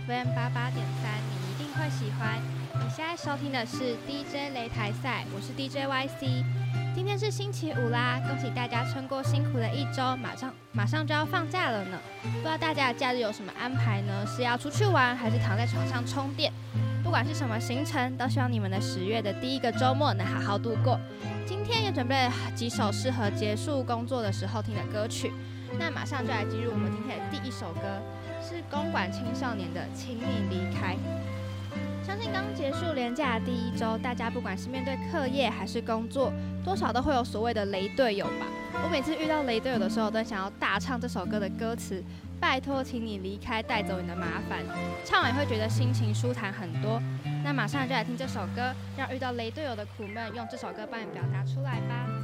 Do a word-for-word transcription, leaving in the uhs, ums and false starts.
F M 八八点三，你一定会喜欢。你现在收听的是 D J 擂台赛，我是 D J Y C。今天是星期五啦，恭喜大家撑过辛苦的一周，马上马上就要放假了呢。不知道大家的假日有什么安排呢？是要出去玩，还是躺在床上充电？不管是什么行程，都希望你们的十月的第一个周末能好好度过。今天也准备了几首适合结束工作的时候听的歌曲。那马上就来进入我们今天的第一首歌，是公馆青少年的《请你离开》。相信刚结束连假的第一周，大家不管是面对课业还是工作，多少都会有所谓的雷队友吧。我每次遇到雷队友的时候，都想要大唱这首歌的歌词，拜托请你离开，带走你的麻烦。唱完会觉得心情舒坦很多。那马上就来听这首歌，让遇到雷队友的苦闷用这首歌帮你表达出来吧。